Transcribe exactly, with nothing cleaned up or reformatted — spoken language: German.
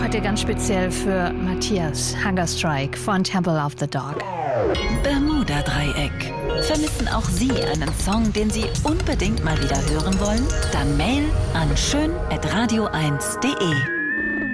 Heute ganz speziell für Matthias, Hunger Strike von Temple of the Dog. Bermuda-Dreieck. Vermissen auch Sie einen Song, den Sie unbedingt mal wieder hören wollen? Dann Mail an schön at radio eins punkt de.